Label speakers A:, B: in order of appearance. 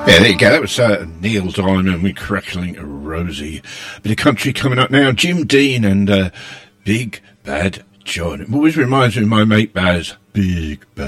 A: Yeah, there you go. That was Neil Diamond with Crackling Rosie. Bit of country coming up now. Jim Dean and Big Bad John. It always reminds me of my mate Baz. Big Bad